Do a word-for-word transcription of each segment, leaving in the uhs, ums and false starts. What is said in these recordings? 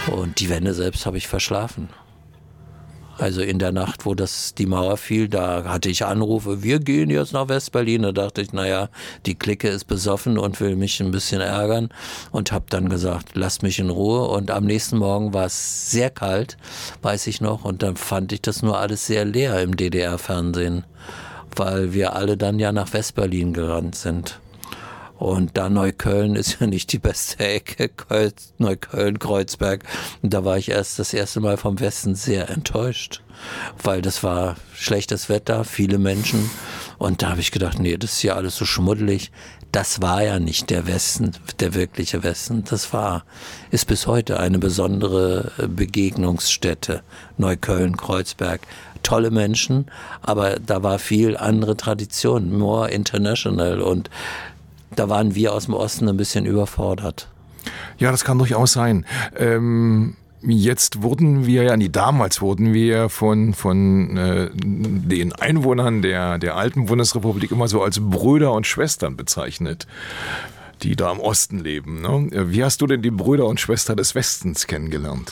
Und die Wende selbst habe ich verschlafen. Also in der Nacht, wo das, die Mauer fiel, da hatte ich Anrufe, wir gehen jetzt nach West-Berlin. Da dachte ich, naja, die Clique ist besoffen und will mich ein bisschen ärgern. Und habe dann gesagt, lasst mich in Ruhe. Und am nächsten Morgen war es sehr kalt, weiß ich noch. Und dann fand ich das nur alles sehr leer im D D R-Fernsehen, weil wir alle dann ja nach West-Berlin gerannt sind. Und da Neukölln ist ja nicht die beste Ecke, Neukölln, Kreuzberg. Und da war ich erst das erste Mal vom Westen sehr enttäuscht, weil das war schlechtes Wetter, viele Menschen. Und da habe ich gedacht, nee, das ist ja alles so schmuddelig. Das war ja nicht der Westen, der wirkliche Westen. Das war, ist bis heute eine besondere Begegnungsstätte. Neukölln, Kreuzberg. Tolle Menschen, aber da war viel andere Tradition, more international, und da waren wir aus dem Osten ein bisschen überfordert. Ja, das kann durchaus sein. Ähm, jetzt wurden wir ja, nee, damals wurden wir von, von äh, den Einwohnern der, der alten Bundesrepublik immer so als Brüder und Schwestern bezeichnet, die da im Osten leben, ne? Wie hast du denn die Brüder und Schwestern des Westens kennengelernt?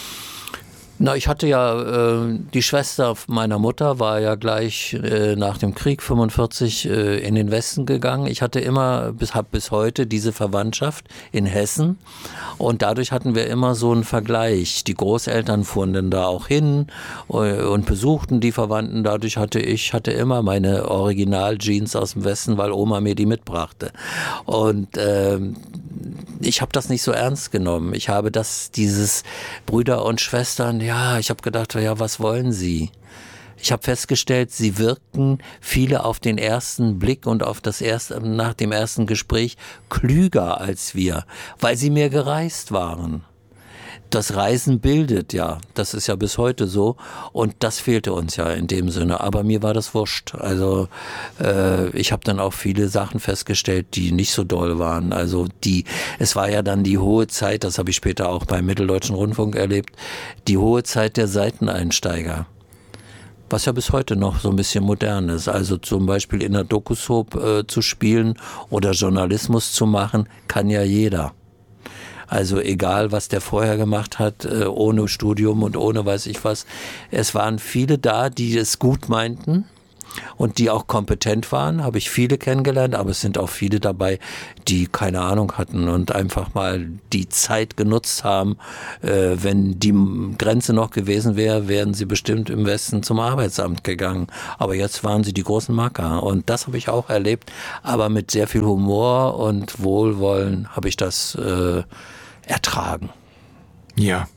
Na, ich hatte ja, äh, die Schwester meiner Mutter war ja gleich äh, nach dem Krieg fünfundvierzig äh, in den Westen gegangen. Ich hatte immer, bis, hab bis heute diese Verwandtschaft in Hessen, und dadurch hatten wir immer so einen Vergleich. Die Großeltern fuhren dann da auch hin äh, und besuchten die Verwandten. Dadurch hatte ich hatte immer meine Original-Jeans aus dem Westen, weil Oma mir die mitbrachte. Und äh, ich habe das nicht so ernst genommen. Ich habe das, dieses Brüder und Schwestern, ja, ich habe gedacht, ja, was wollen Sie? Ich habe festgestellt, sie wirkten viele auf den ersten Blick und auf das erste, nach dem ersten Gespräch klüger als wir, weil sie mehr gereist waren. Das Reisen bildet ja, das ist ja bis heute so, und das fehlte uns ja in dem Sinne, aber mir war das wurscht. Also äh, ich habe dann auch viele Sachen festgestellt, die nicht so doll waren. Also die, es war ja dann die hohe Zeit, das habe ich später auch beim Mitteldeutschen Rundfunk erlebt, die hohe Zeit der Seiteneinsteiger. Was ja bis heute noch so ein bisschen modern ist. Also zum Beispiel in der Doku-Soap äh, zu spielen oder Journalismus zu machen, kann ja jeder. Also egal, was der vorher gemacht hat, äh, ohne Studium und ohne weiß ich was. Es waren viele da, die es gut meinten und die auch kompetent waren, habe ich viele kennengelernt, aber es sind auch viele dabei, die keine Ahnung hatten und einfach mal die Zeit genutzt haben. Äh, wenn die Grenze noch gewesen wäre, wären sie bestimmt im Westen zum Arbeitsamt gegangen. Aber jetzt waren sie die großen Macker, und das habe ich auch erlebt. Aber mit sehr viel Humor und Wohlwollen habe ich das äh, ertragen. Ja.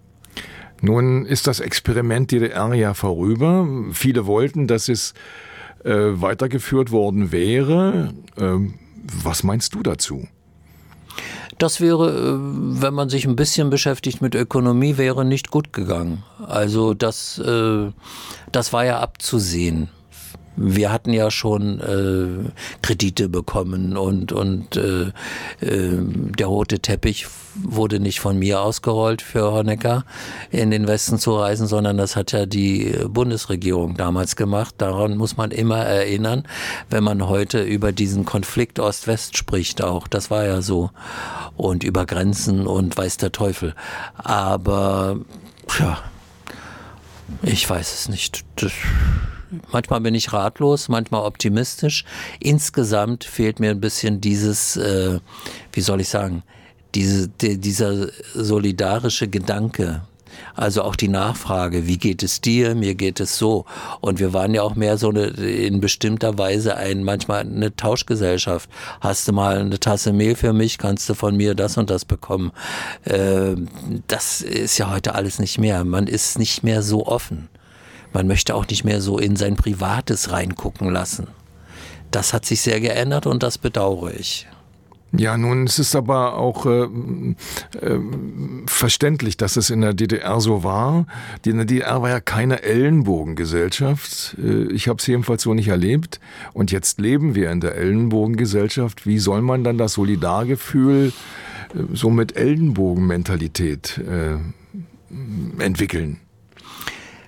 Nun ist das Experiment D D R ja vorüber. Viele wollten, dass es äh, weitergeführt worden wäre. Ähm, was meinst du dazu? Das wäre, wenn man sich ein bisschen beschäftigt mit Ökonomie, wäre nicht gut gegangen. Also das, äh, das war ja abzusehen. Wir hatten ja schon äh, Kredite bekommen und, und äh, äh, der rote Teppich wurde nicht von mir ausgerollt für Honecker in den Westen zu reisen, sondern das hat ja die Bundesregierung damals gemacht. Daran muss man immer erinnern, wenn man heute über diesen Konflikt Ost-West spricht auch. Das war ja so. Und über Grenzen und weiß der Teufel. Aber ja, ich weiß es nicht. Das Manchmal bin ich ratlos, manchmal optimistisch. Insgesamt fehlt mir ein bisschen dieses, äh, wie soll ich sagen, diese, die, dieser solidarische Gedanke. Also auch die Nachfrage, wie geht es dir, mir geht es so. Und wir waren ja auch mehr so eine, in bestimmter Weise ein, manchmal eine Tauschgesellschaft. Hast du mal eine Tasse Mehl für mich, kannst du von mir das und das bekommen. Äh, das ist ja heute alles nicht mehr. Man ist nicht mehr so offen. Man möchte auch nicht mehr so in sein Privates reingucken lassen. Das hat sich sehr geändert und das bedauere ich. Ja, nun, es ist aber auch äh, äh, verständlich, dass es in der D D R so war. Die, in der D D R war ja keine Ellenbogengesellschaft. Äh, ich habe es jedenfalls so nicht erlebt. Und jetzt leben wir in der Ellenbogengesellschaft. Wie soll man dann das Solidargefühl äh, so mit Ellenbogenmentalität äh, entwickeln?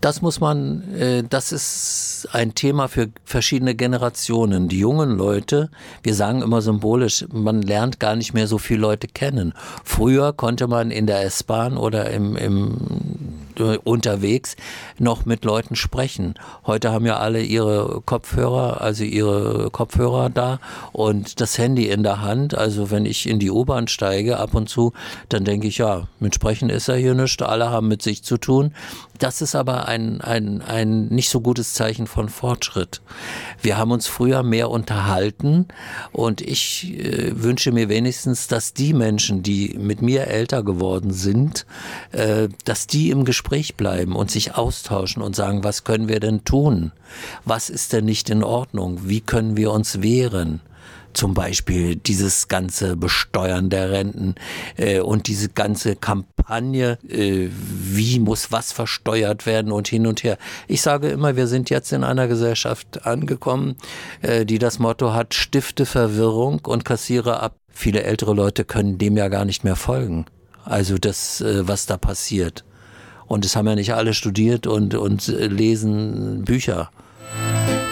Das muss man, äh, das ist ein Thema für verschiedene Generationen. Die jungen Leute, wir sagen immer symbolisch, man lernt gar nicht mehr so viele Leute kennen. Früher konnte man in der S-Bahn oder im, im unterwegs noch mit Leuten sprechen. Heute haben ja alle ihre Kopfhörer, also ihre Kopfhörer da und das Handy in der Hand. Also wenn ich in die U-Bahn steige ab und zu, dann denke ich, ja, mit Sprechen ist ja hier nichts, alle haben mit sich zu tun. Das ist aber ein, ein, ein nicht so gutes Zeichen von Fortschritt. Wir haben uns früher mehr unterhalten und ich äh, wünsche mir wenigstens, dass die Menschen, die mit mir älter geworden sind, äh, dass die im Gespräch bleiben und sich austauschen und sagen, was können wir denn tun? Was ist denn nicht in Ordnung? Wie können wir uns wehren? Zum Beispiel dieses ganze Besteuern der Renten äh, und diese ganze Kampagne, äh, wie muss was versteuert werden und hin und her. Ich sage immer, wir sind jetzt in einer Gesellschaft angekommen, äh, die das Motto hat, stifte Verwirrung und kassiere ab. Viele ältere Leute können dem ja gar nicht mehr folgen. Also das, äh, was da passiert. Und es haben ja nicht alle studiert und, und lesen Bücher.